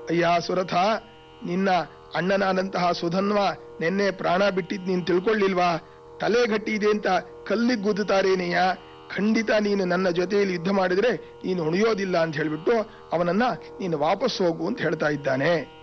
ಅಯ್ಯ ಸುರಥ, ನಿನ್ನ ಅಣ್ಣನಾದಂತಹ ಸುಧನ್ವ ನಿನ್ನೆ ಪ್ರಾಣ ಬಿಟ್ಟಿದ್ ನೀನ್ ತಿಳ್ಕೊಳ್ಳಿಲ್ವಾ? ತಲೆ ಗಟ್ಟಿ ಇದೆ ಅಂತ ಕಲ್ಲಿಗೆ ಗುದ್ದುತ್ತಾರೇನೆಯ. ಖಂಡಿತ ನೀನು ನನ್ನ ಜೊತೆಯಲ್ಲಿ ಯುದ್ಧ ಮಾಡಿದ್ರೆ ನೀನು ಉಳಿಯೋದಿಲ್ಲ ಅಂತ ಹೇಳ್ಬಿಟ್ಟು ಅವನನ್ನ ನೀನು ವಾಪಸ್ ಹೋಗು ಅಂತ ಹೇಳ್ತಾ ಇದ್ದಾನೆ.